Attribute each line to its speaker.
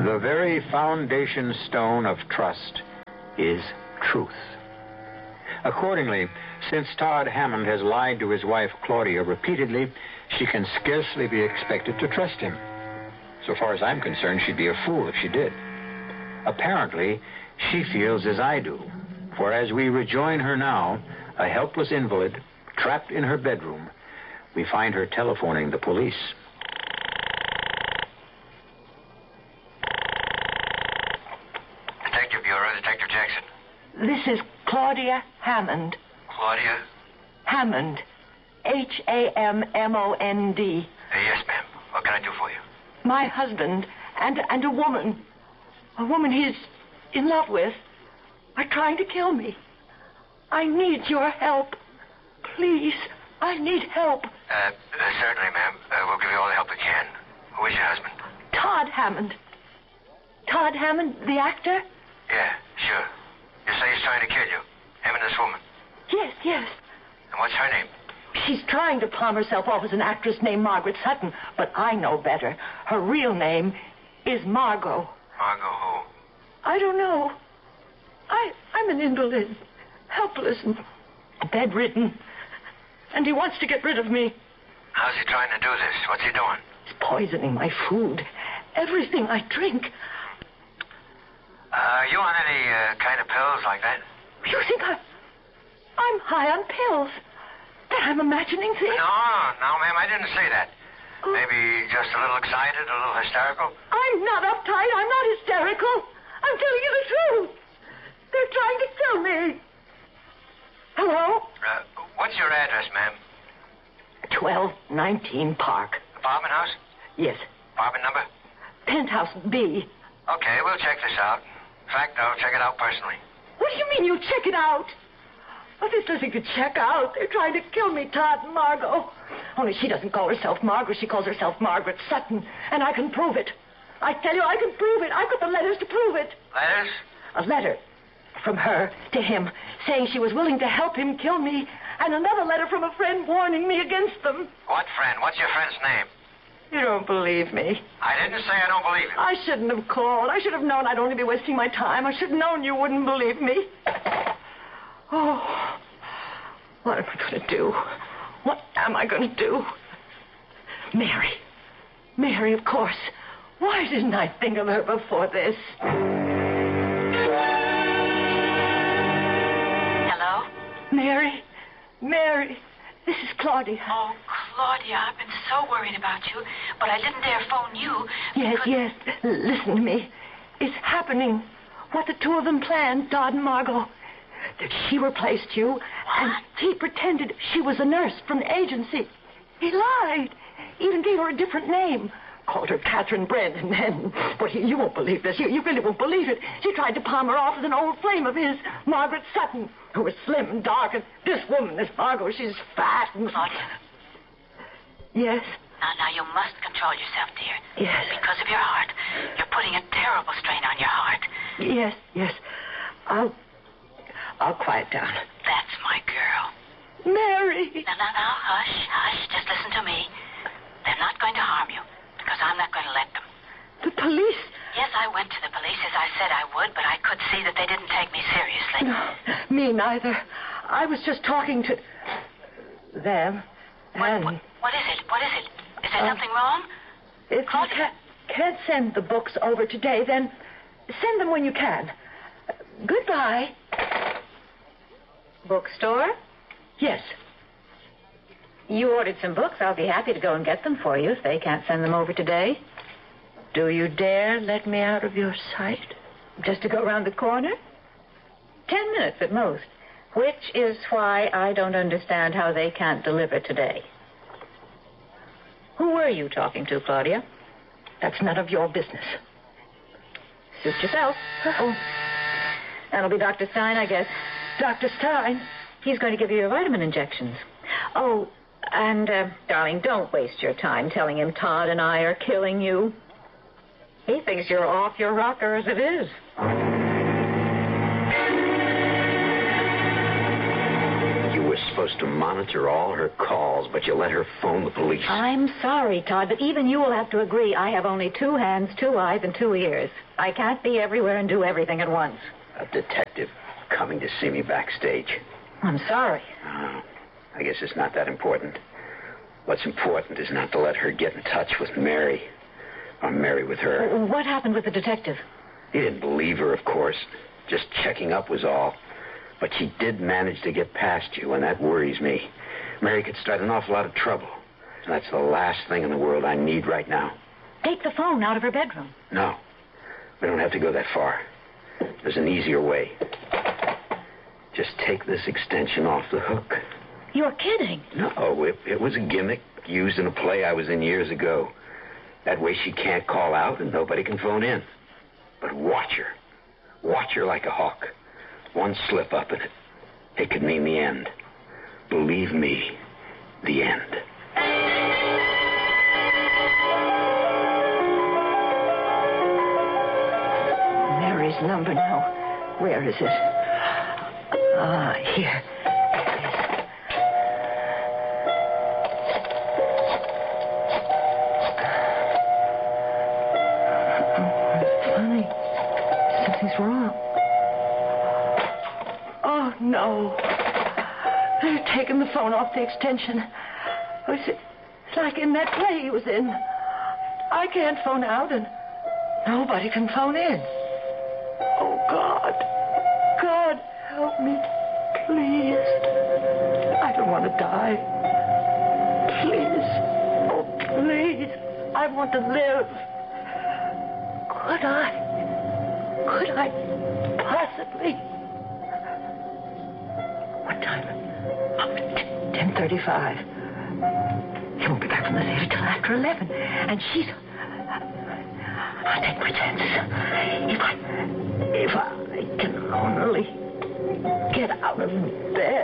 Speaker 1: The very foundation stone of trust is truth. Accordingly, since Todd Hammond has lied to his wife, Claudia, repeatedly, she can scarcely be expected to trust him. So far as I'm concerned, she'd be a fool if she did. Apparently, she feels as I do, for as we rejoin her now, a helpless invalid, trapped in her bedroom, we find her telephoning the police.
Speaker 2: Detective Bureau, Detective Jackson.
Speaker 3: This is Claudia Hammond.
Speaker 2: Claudia?
Speaker 3: Hammond. Hammond.
Speaker 2: Yes, ma'am. What can I do for you?
Speaker 3: My husband and a woman he's in love with, are trying to kill me. I need your help. Please, I need help.
Speaker 2: Certainly, ma'am. We'll give you all the help we can. Who is your husband?
Speaker 3: Todd Hammond. Todd Hammond, the actor?
Speaker 2: Yeah, sure. You say he's trying to kill you? Him and this woman?
Speaker 3: Yes.
Speaker 2: And what's her name?
Speaker 3: She's trying to palm herself off as an actress named Margaret Sutton, but I know better. Her real name is Margot.
Speaker 2: Margot who?
Speaker 3: I don't know. I'm an invalid, helpless and bedridden, and he wants to get rid of me.
Speaker 2: How's he trying to do this? What's he doing?
Speaker 3: He's poisoning my food, everything I drink.
Speaker 2: Are you on any kind of pills like that?
Speaker 3: You think I'm high on pills? That I'm imagining things?
Speaker 2: No, ma'am, I didn't say that.
Speaker 3: Oh.
Speaker 2: Maybe just a little excited, a little hysterical?
Speaker 3: I'm not uptight. I'm not hysterical. I'm telling you the truth. They're trying to kill me. Hello?
Speaker 2: What's your address, ma'am?
Speaker 3: 1219 Park.
Speaker 2: Apartment house?
Speaker 3: Yes.
Speaker 2: Apartment number?
Speaker 3: Penthouse B.
Speaker 2: Okay, we'll check this out. In fact, I'll check it out personally.
Speaker 3: What do you mean you check it out? Oh, there's nothing to check out. They're trying to kill me, Todd and Margot. Only she doesn't call herself Margaret. She calls herself Margaret Sutton. And I can prove it. I tell you, I can prove it. I've got the letters to prove it.
Speaker 2: Letters?
Speaker 3: A letter from her to him saying she was willing to help him kill me. And another letter from a friend warning me against them.
Speaker 2: What friend? What's your friend's name?
Speaker 3: You don't believe me.
Speaker 2: I didn't say I don't believe you.
Speaker 3: I shouldn't have called. I should have known I'd only be wasting my time. I should have known you wouldn't believe me. Oh, what am I going to do? What am I going to do? Mary, of course. Why didn't I think of her before this?
Speaker 4: Hello?
Speaker 3: Mary, this is Claudia.
Speaker 4: Oh, Claudia, I've been so worried about you, but I didn't dare phone you.
Speaker 3: Yes. Listen to me. It's happening. What the two of them planned, Todd and Margot. That she replaced you, and he pretended she was a nurse from the agency. He lied. Even gave her a different name. Called her Catherine Brent, and then... But you won't believe this. You really won't believe it. She tried to palm her off as an old flame of his, Margaret Sutton, who was slim and dark, and this woman, this Margot, she's fat and...
Speaker 4: Claudia.
Speaker 3: Yes?
Speaker 4: Now, you must control yourself, dear.
Speaker 3: Yes.
Speaker 4: Because of your heart. You're putting a terrible strain on your heart.
Speaker 3: Yes. I'll quiet down.
Speaker 4: That's my girl.
Speaker 3: Mary!
Speaker 4: Now, hush. Just listen to me. They're not going to harm you, because I'm not going to let them.
Speaker 3: The police?
Speaker 4: Yes, I went to the police as I said I would, but I could see that they didn't take me seriously.
Speaker 3: No, me neither. I was just talking to them. And
Speaker 4: What is it? Is there something wrong?
Speaker 3: If you can't send the books over today, then send them when you can. Goodbye.
Speaker 5: Bookstore?
Speaker 3: Yes.
Speaker 5: You ordered some books. I'll be happy to go and get them for you if they can't send them over today.
Speaker 3: Do you dare let me out of your sight?
Speaker 5: Just to go around the corner? 10 minutes at most. Which is why I don't understand how they can't deliver today. Who were you talking to, Claudia?
Speaker 3: That's none of your business.
Speaker 5: Suit yourself.
Speaker 3: Oh.
Speaker 5: That'll be Dr. Stein, I guess.
Speaker 3: Dr. Stein?
Speaker 5: He's going to give you your vitamin injections. Oh, and, darling, don't waste your time telling him Todd and I are killing you. He thinks you're off your rocker as it is.
Speaker 1: You were
Speaker 6: supposed to monitor all her calls, but you let her phone the police.
Speaker 5: I'm sorry, Todd, but even you will have to agree I have only 2 hands, 2 eyes, and 2 ears. I can't be everywhere and do everything at once.
Speaker 6: A detective coming to see me backstage.
Speaker 5: I'm sorry.
Speaker 6: Oh, I guess it's not that important. What's important is not to let her get in touch with Mary. Or Mary with her.
Speaker 5: What happened with the detective?
Speaker 6: He didn't believe her, of course. Just checking up was all. But she did manage to get past you, and that worries me. Mary could start an awful lot of trouble. And that's the last thing in the world I need right now.
Speaker 5: Take the phone out of her bedroom.
Speaker 6: No. We don't have to go that far. There's an easier way. Just take this extension off the hook.
Speaker 5: You're kidding.
Speaker 6: No, it was a gimmick used in a play I was in years ago. That way she can't call out and nobody can phone in. But watch her. Watch her like a hawk. One slip up in it. It could mean the end. Believe me, the end.
Speaker 3: Mary's number now. Where is it? Here. Funny. Something's wrong. Oh, no. They've taken the phone off the extension. It's like in that play he was in. I can't phone out, and nobody can phone in. Oh, God. God, help me. Please. I don't want to die. Please. Oh, please. I want to live. Could I possibly... What time? 10:35. He won't be back from the theater till after 11. And she's... I'll take my chances. If I can only get out of bed.